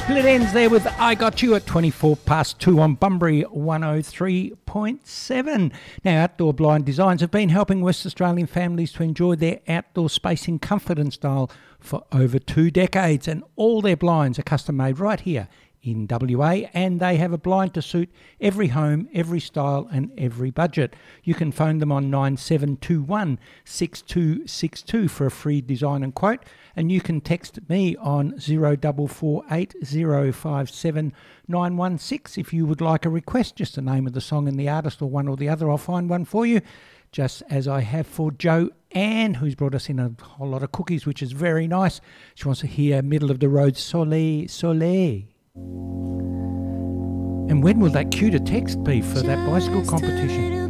Split Ends there with I Got You at 24 past 2 on Bunbury 103.7. Now, Outdoor Blind Designs have been helping West Australian families to enjoy their outdoor space in comfort and style for over 2 decades, and all their blinds are custom made right here in WA, and they have a blind to suit every home, every style and every budget. You can phone them on 9721 6262 for a free design and quote, and you can text me on 0448 057 916 if you would like a request, just the name of the song and the artist or one or the other. I'll find one for you, just as I have for Joanne, who's brought us in a whole lot of cookies, which is very nice. She wants to hear Middle of the Road, Soleil, Soleil. And when will that cue to text be for that bicycle competition?